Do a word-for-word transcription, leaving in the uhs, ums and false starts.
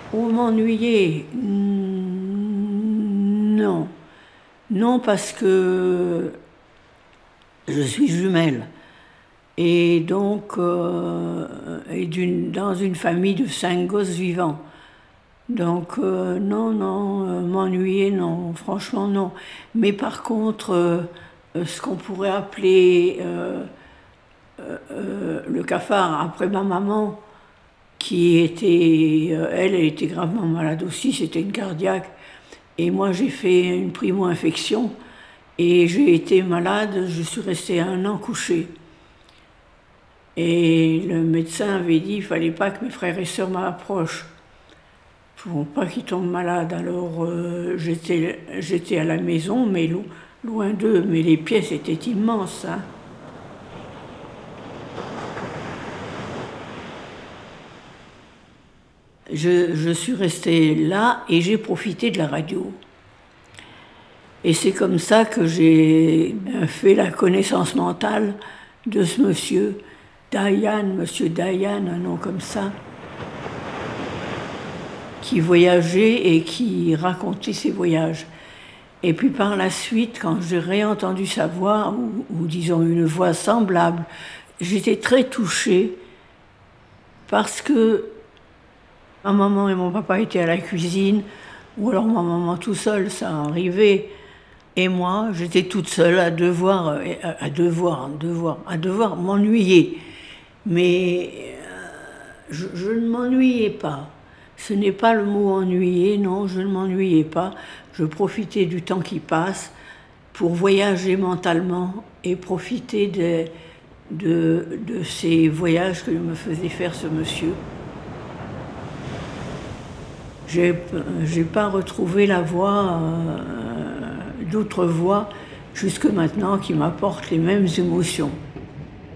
Oh, m'ennuyer? Non. Non, parce que je suis jumelle. Et donc, euh, et d'une- dans une famille de cinq gosses vivants. Donc, euh, non, non, euh, m'ennuyer, non, franchement, non. Mais par contre, euh, euh, ce qu'on pourrait appeler euh, euh, le cafard, après ma maman, qui était, euh, elle, elle était gravement malade aussi, c'était une cardiaque. Et moi, j'ai fait une primo-infection et j'ai été malade, je suis restée un an couchée. Et le médecin avait dit qu'il ne fallait pas que mes frères et sœurs m'approchent pour pas qu'ils tombent malades. Alors euh, j'étais, j'étais à la maison, mais lo- loin d'eux, mais les pièces étaient immenses, hein. Je, je suis restée là et j'ai profité de la radio. Et c'est comme ça que j'ai fait la connaissance mentale de ce monsieur, Dayan, monsieur Dayan, un nom comme ça, qui voyageait et qui racontait ses voyages. Et puis par la suite, quand j'ai réentendu sa voix, ou, ou disons une voix semblable, j'étais très touchée parce que ma maman et mon papa étaient à la cuisine, ou alors ma maman tout seul, ça arrivait. Et moi, j'étais toute seule à devoir, euh, à, à devoir, devoir, à devoir m'ennuyer. Mais euh, je, je ne m'ennuyais pas. Ce n'est pas le mot ennuyer, non, je ne m'ennuyais pas. Je profitais du temps qui passe pour voyager mentalement et profiter de, de, de ces voyages que me faisait faire ce monsieur. J'ai n'ai pas retrouvé la voix, euh, d'autres voix jusque maintenant qui m'apportent les mêmes émotions.